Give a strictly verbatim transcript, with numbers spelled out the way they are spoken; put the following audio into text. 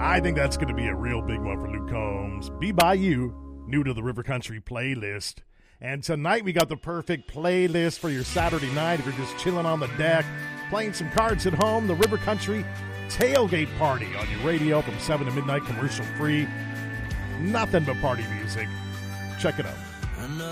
I think that's going to be a real big one for Luke Combs. Be By You, new to the River Country playlist. And tonight we got the perfect playlist for your Saturday night if you're just chilling on the deck, playing some cards at home. The River Country Tailgate Party on your radio from seven to midnight, commercial free. Nothing but party music. Check it out.